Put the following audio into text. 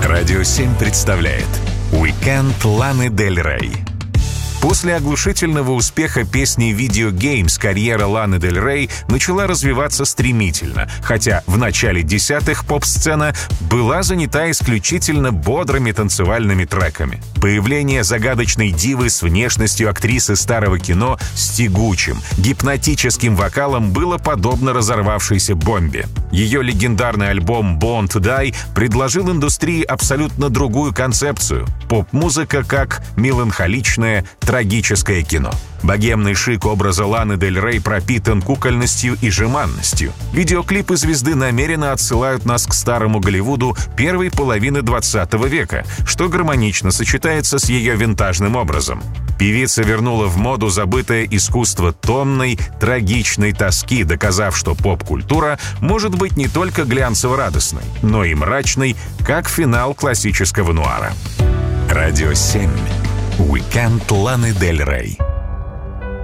Радио 7 представляет «Уикенд Ланы Дель Рей». После оглушительного успеха песни «Video Games» карьера Ланы Дель Рей начала развиваться стремительно, хотя в начале десятых поп-сцена была занята исключительно бодрыми танцевальными треками. Появление загадочной дивы с внешностью актрисы старого кино с тягучим, гипнотическим вокалом было подобно разорвавшейся бомбе. Ее легендарный альбом «Born to Die» предложил индустрии абсолютно другую концепцию — поп-музыка как меланхоличное, трагическое кино. Богемный шик образа Ланы Дель Рей пропитан кукольностью и жеманностью. Видеоклипы звезды намеренно отсылают нас к старому Голливуду первой половины 20 века, что гармонично сочетается с ее винтажным образом. Певица вернула в моду забытое искусство томной, трагичной тоски, доказав, что поп-культура может быть не только глянцево-радостной, но и мрачной, как финал классического нуара. Радио 7. Уикенд Ланы Дель Рей.